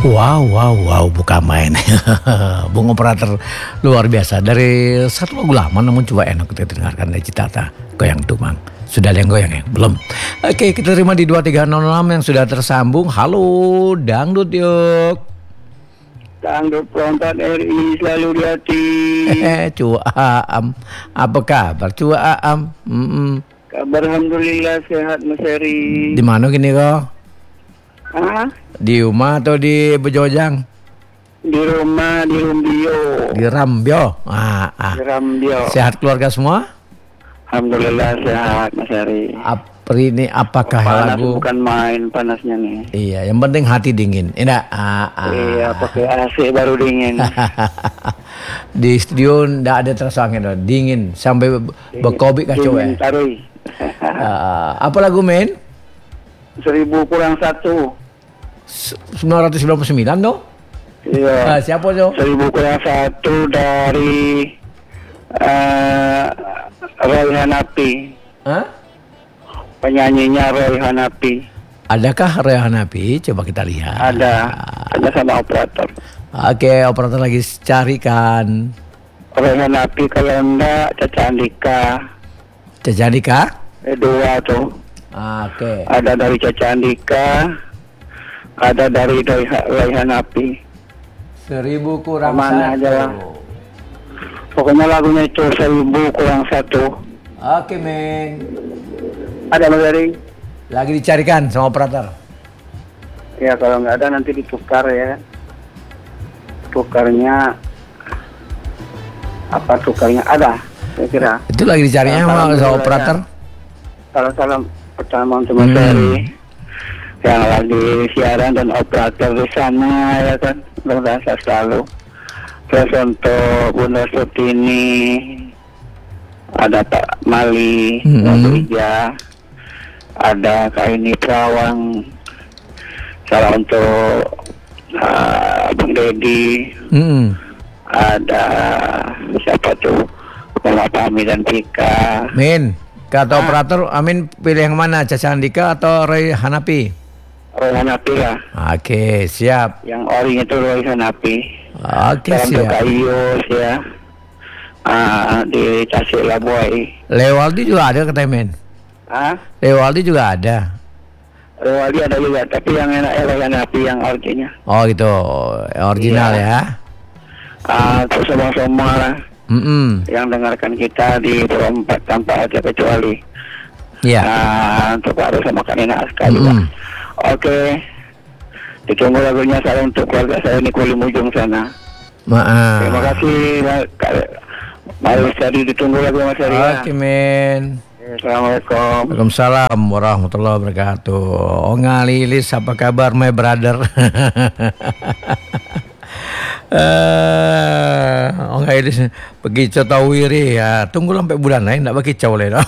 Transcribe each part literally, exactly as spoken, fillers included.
Wow, wow, wow, bukan main. Bung operator luar biasa. Dari satu lagu lama namun coba enak kita dengarkan dari Citata. Goyang Tumang. Sudah ada yang goyang ya? Belum. Oke, kita terima di dua tiga nol enam yang sudah tersambung. Halo, dangdut yuk. Dangdut Perempat R I selalu di hati. Cua Aam. Apa kabar Cua Aam? Mm-mm. Kabar alhamdulillah sehat Mas Heri. Di mana gini kok? Hah? Di rumah atau di Bejojang? Di rumah di Rumbio. Di Rambio. Ah, ah. Di Rambio. Sehat keluarga semua? Alhamdulillah sehat Mas Heri. Apa ini apakah Panas lagu? bukan main panasnya nih. Iya, yang penting hati dingin. Tidak. Ah, ah. Iya, pakai A C baru dingin. Di studio ndak ada terasa angin, dingin sampai berkobik kacau ya. Dingin tarui. Ah, apa lagu men? Seribu kurang satu. sembilan ratus sembilan puluh sembilan dong? Iya. Ah, siapa dong? Seribu kurang satu dari uh, Roy Hanapi. Hah? Penyanyinya Roy Hanapi. Adakah Rehan Nabi? Coba kita lihat. Ada. Ada sama operator. Oke, operator lagi carikan. Roy Hanapi, kalau enggak Caca Andika. Caca Andika? Eh, dua tuh. Oke. Ada dari Caca Andika. Ada dari Roy, Roy Hanapi. Seribu kurang Mana satu. aja lah. Pokoknya lagunya itu seribu kurang satu. Oke men. Ada Mas Heri? Lagi dicarikan sama operator. Ya kalau nggak ada nanti ditukar ya. Tukarnya apa tukarnya ada? Saya kira. Itu lagi dicarinya sama, Salam sama dulu operator. ya. Salam-salam pertama untuk Mas Hmm. Heri yang lagi siaran dan operator di sana ya kan. Berasa selalu. Terus untuk Bunda Sutini, ada Pak Mali, Hmm. Pak Ija, ada Kak Ini Prawang, salam untuk uh, Bang Dedi, Hmm. ada siapa tuh, Mama Pami dan Pika. Min, kata Ah. operator, Amin pilih yang mana? Caca Andika atau Ray Hanapi? Roy Hanapi lah, Oke, siap. yang ori itu Roy Hanapi. Oke, Salam untuk siap. Kak Ius ya, uh, di Tasik Labuai. Lewaldi juga ada katanya men. Ah, Lewaldi juga ada. Rewaldi ada juga, tapi yang enak Roy Hanapi yang originnya. Oh gitu, original Iya. ya. Ah, terus semua-semua lah Mm-mm. yang dengarkan kita di Perempat tanpa ada kecuali. Iya. Ah, untuk Pak sama Kanina Aska juga. Mm-mm. Oke, ditunggu lagunya saya untuk keluarga saya di Kulimujung sana. Maaf. Terima kasih, Mas Heri, ditunggu lagu Mas Heri ya. Oke men. Assalamualaikum. Waalaikumsalam warahmatullahi wabarakatuh. Oh Ngalilis, apa kabar my brother? Eh, oh Ngalilis pergi Cotawiri ya. Tunggu sampai bulan lain enggak bagi caw lain.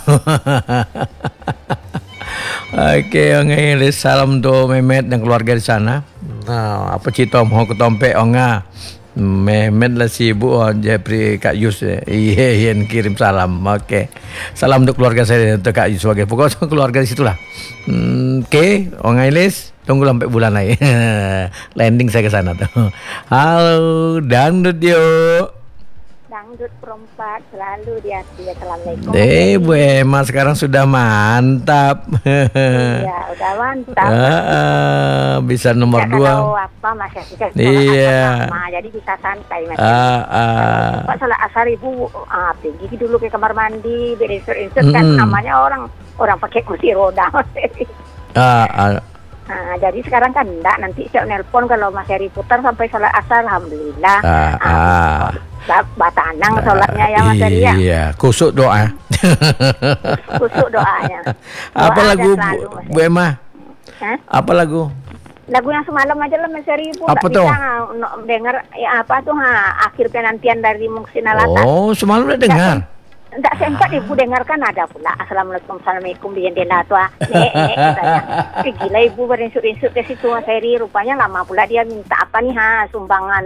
Oke, oh Ngalilis, salam untuk Mehmet dan keluarga di sana. Nah, apa cerita mau ketompe onga? Mehmet lah sibuk oh, Jepri Kak Yus ya. Iya, yang kirim salam. Oke. Salam untuk keluarga saya untuk Kak Yus sebagai pokoknya keluarga di situlah. Hmm, Oke, Ong Ailis, tunggu sampai bulan lain. Landing saya ke sana tuh. Halo, dangdut yuk. Dangdut Perempat selalu di hati. Assalamualaikum. Eh, Bu Emma sekarang sudah mantap. Iya, udah mantap. Ah, ah, bisa nomor Nggak dua. tahu apa Mas Yasika. Iya. Sama, jadi bisa santai Mas. Ah, ah. Pak salat asar ibu ah, pergi dulu ke kamar mandi, berinsur-insur kan Mm-mm. namanya orang orang pakai kursi roda Mas Heri. Ah, ah. Nah, jadi sekarang kan enggak, nanti saya nelpon kalau Mas Heri putar sampai salat asar, alhamdulillah. Ah, ah. Ba- Batanang sholatnya ya Mas Heri ya. Iya, kusuk doa. Kusuk doanya. Apa Doa lagu dan selalu, Bu, Mas Bu Emma? Hah? Apa lagu? Lagu yang semalam aja lah Mas Heri ibu Apa nggak tuh? bisa no, dengar ya apa tuh ha, akhir penantian dari Muksina Lata. Oh, semalam udah dengar. Enggak sempat ibu dengarkan, ada pula Assalamualaikum Assalamualaikum di jendela tua nek nek katanya. Eh, gila ibu berinsut-insut ke situ Mas Heri, rupanya lama pula dia minta apa nih ha, sumbangan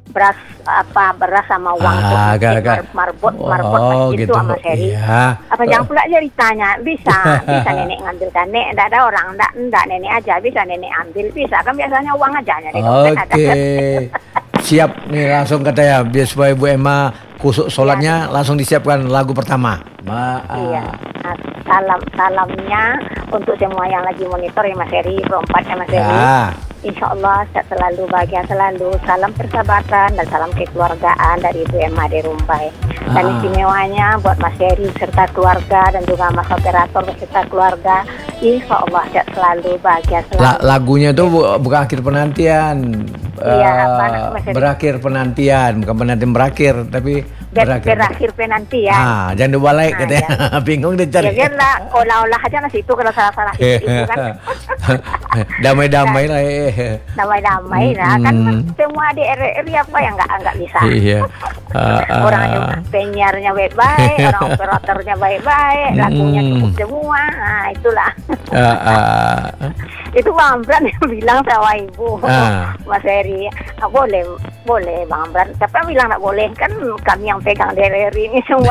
beras apa beras sama uang Ah, tuh agak- agak- mar- marbot marbot Oh, gitu gitu. sama Seri. Iya. Apa jangan pula ceritanya bisa bisa nenek ngambil kan nek enggak ada orang enggak enggak nenek aja bisa nenek ambil bisa kan biasanya uang aja nenek dompet ada. Oke. Siap nih langsung kata ya biar supaya Bu Emma kusuk sholatnya langsung disiapkan lagu pertama. Ma Iya. Nah, salam salamnya untuk semua yang lagi monitor ya Mas Heri, berempat ya Mas Heri. Ya. Insya Allah sehat selalu, bahagia selalu. Salam persahabatan dan salam kekeluargaan dari Ibu Emma di Rumbai. Dan Ah. istimewanya buat Mas Heri serta keluarga dan juga Mas operator beserta keluarga. Insya Allah sehat selalu, bahagia selalu. La- lagunya tuh bu- bukan akhir penantian. Iya, Eh, apa, Mas Heri? berakhir penantian, bukan penantian berakhir, tapi Ber- berakhir. berakhir penanti ya. Ah, jangan dibalik Ah, katanya. Bingung Ya dicari. biarlah olah-olah aja nasi itu kalau salah-salah itu, itu kan. Damai-damai lah. eh. Damai-damai lah kan Mm-mm. semua di R R I apa yang nggak nggak bisa. Iya. Ah, ah. Orang juga penyiarnya baik-baik, orang operatornya baik-baik, lagunya Mm. cukup semua. Nah, itulah. Ah, ah. Itu Bang Amran yang bilang sama Ibu, Ah. Mas Heri, "Ah, boleh, boleh Bang Amran. Siapa yang bilang nggak boleh? Kan kami yang pegang D R R I ini semua."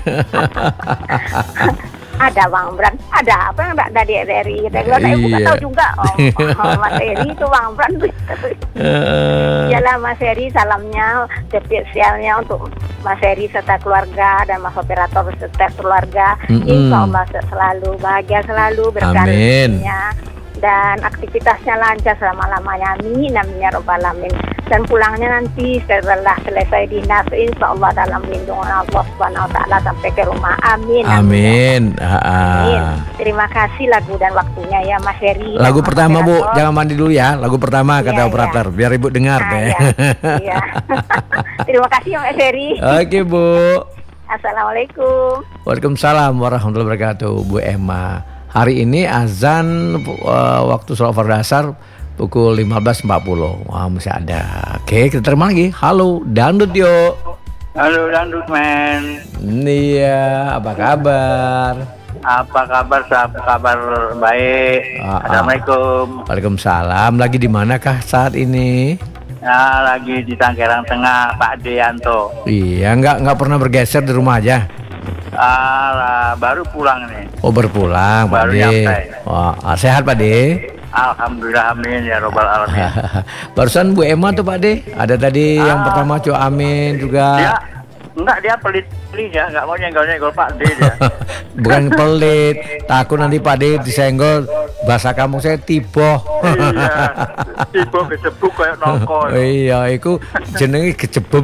Ada Bang Amran, ada apa yang nggak ada di D R R I? Kita bilang, saya bukan Iya. tahu juga. Oh, oh, Mas Heri itu Bang Amran. Eh, Yalah Mas Heri, salamnya spesialnya untuk Mas Heri serta keluarga dan Mas operator serta keluarga. Mm-mm. Insya Allah selalu bahagia selalu berkah Amin. rezekinya dan aktivitasnya lancar selama-lamanya. Amin amin ya rabbal alamin. Dan pulangnya nanti setelah selesai dinas insya Allah dalam lindungan Allah Subhanahu wa taala sampai ke rumah. Amin. Amin. Ah, Amin. ah. Terima kasih lagu dan waktunya ya Mas Heri. Lagu Mas pertama Bu, operator. jangan mandi dulu ya. Lagu pertama Iya, kata iya. operator, biar Ibu dengar Nah, deh. ya. Iya. Terima kasih ya Mas Heri. Oke Bu. Assalamualaikum. Waalaikumsalam warahmatullahi wabarakatuh Bu Emma. Hari ini azan uh, waktu sholat fardu asar pukul lima belas empat puluh. Wah masih ada. Oke kita terima lagi. Halo Dangdut yuk. Halo Dangdut Men, Iya apa kabar? apa kabar? Apa kabar baik? Ah, ah. Assalamualaikum. Waalaikumsalam. Lagi di manakah saat ini? Ya, lagi di Tangerang Tengah Pak Deanto. Iya nggak nggak pernah bergeser di rumah aja. Ah, baru pulang nih. Oh berpulang Pak Baru De. nyampe. Wah sehat Pak De. Alhamdulillah amin ya robbal alamin. Barusan Bu Emma tuh Pak De. Ada tadi yang Ah. pertama Cu Amin juga. Dia enggak dia pelit pelit ya, enggak mau nyenggol-nyenggol Pak D dia. Bukan pelit, takut nanti Pak De disenggol. Bahasa kampung saya tiboh. Iya. Tiba kecebuk kayak nongkol. Iya, itu jenenge kecebub.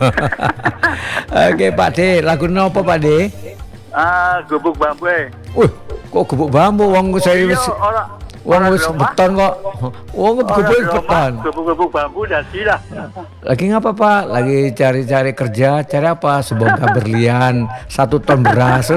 Oke Pak De, lagu apa Pak De? Ah, gubuk bambu. eh. Wih, kok gubuk bambu? Wong saya Iya, wis orang wong orang wis di rumah. beton kok. Wong Orang gubuk di rumah, beton. Gubuk-gubuk bambu dan silah. Lagi ngapa Pak? Lagi cari-cari kerja, cari apa? Sebongkah berlian, satu ton beras.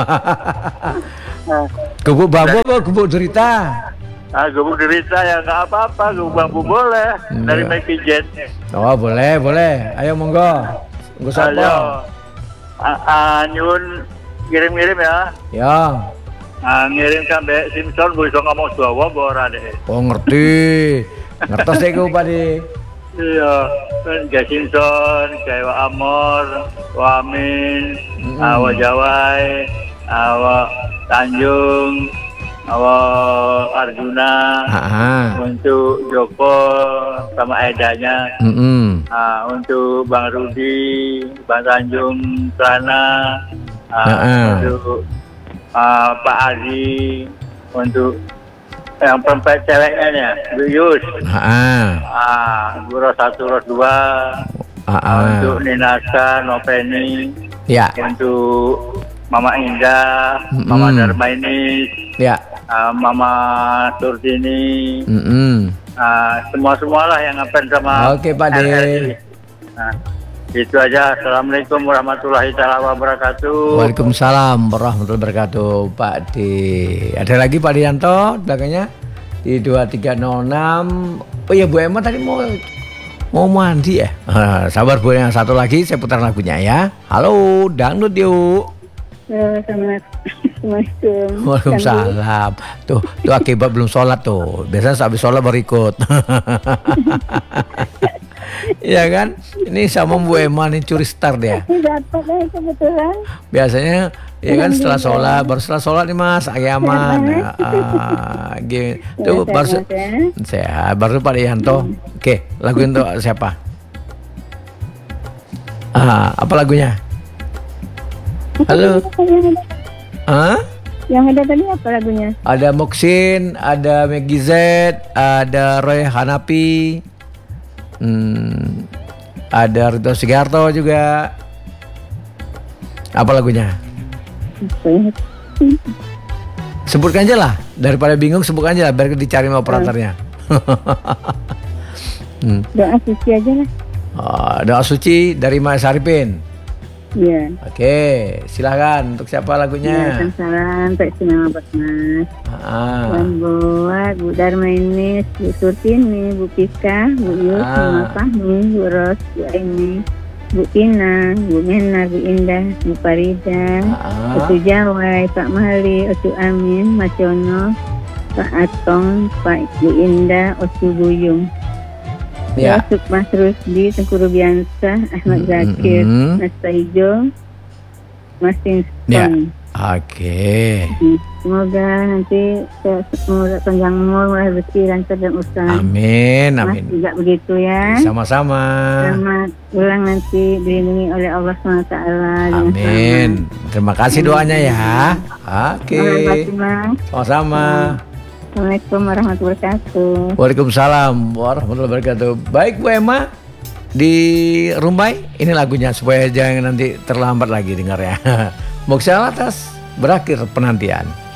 Gubuk bambu apa gubuk derita? Ah, gubuk derita ya nggak apa-apa, gubuk bambu boleh dari Iya. Mike Jet. Oh boleh, boleh. Ayo monggo. Monggo sapa? Ayo. Ah, ah, nyun kirim-kirim ya. Ya. Ah, ngirim sampai Simpson bisa ngomong Jawa apa ora deh. Oh ngerti. Ngertos deh Pak De. Iya, kan Gak Simpson, kayak Amor, Wamin, Mm-mm. Awa Jawai, Awa Tanjung, Awa Arjuna, Ah. untuk Joko sama Edanya, Mm-mm. ah, untuk Bang Rudi, Bang Tanjung, Prana, ah, Ah. untuk ah, Pak Adi, untuk yang perempuan ceweknya ya, Bu Yus, Ah. ah, Guru satu, Guru dua, Ah. Ah. untuk Ninasa, Nopeni, Ya. untuk Mama Indah, Mm-mm. Mama Darmainis, Ya. ah, Mama Surtini, Mm-mm. ah, semua-semualah yang ngapain sama Oke, Pak De. R R I. Nah, itu aja. Assalamualaikum warahmatullahi taala wabarakatuh. Waalaikumsalam warahmatullahi wabarakatuh Pak De. Ada lagi Pak Dianto belakangnya di dua tiga nol enam. Oh iya Bu Emma tadi mau mau mandi ya. Ah, sabar Bu, yang satu lagi saya putar lagunya ya. Halo Dangdut yuk. Assalamualaikum. Waalaikumsalam. Tuh, tuh akibat belum sholat tuh. Biasanya habis sholat baru ikut. Iya kan? Ini sama Bu Emma nih curi star dia. Dapat deh kebetulan. Biasanya ya kan setelah sholat, baru setelah sholat nih Mas, Agiaman. Ah, gitu. Tuh baru sehat, baru Pak Yanto. Oke, lagu untuk siapa? Ah, apa lagunya? Halo. Hah? Yang ada tadi apa lagunya? Ada Moksin, ada Meggy Z, ada Roy Hanapi, hmm, ada Rito Sigarto juga. Apa lagunya? Sebutkan aja lah, daripada bingung sebutkan aja lah, biar dicari sama operatornya. hmm. Doa suci aja lah. Oh, doa suci dari Mas Arifin. Iya. Oke, silakan untuk siapa lagunya? Ya, salam untuk semua buat Mas. Ah. Tuan buat Bu Darmainis, Bu Surtini, Bu Pika, Bu Yus, Bu Ah. Fahmi, Bu Ros, Bu Aini, Bu Tina, Bu Mena, Bu Indah, Bu Farida, Ah. Otu Jawai, Pak Mali, Otu Amin, Mas Yono, Pak Atong, Pak Bu Indah, Otu Buyung. Ya. Masuk Mas Rusdi, Tengku Rubiansa, Ahmad Zakir, Mm-mm. Mas Taijo, Mas Winston. Ya. Oke. Semoga nanti se- semoga panjang umur, murah rezeki, lancar dan usaha. Amin, Mas amin. juga begitu ya. Sama-sama. Selamat pulang nanti dilindungi oleh Allah subhanahu wa taala. dengan Amin. Terima kasih doanya ya. selamat. Oke. Terima kasih, Mas. Sama-sama. Assalamualaikum warahmatullahi wabarakatuh. Waalaikumsalam warahmatullahi wabarakatuh. Baik Bu Emma di Rumbai, ini lagunya supaya jangan nanti terlambat lagi dengar ya. Moga atas berakhir penantian.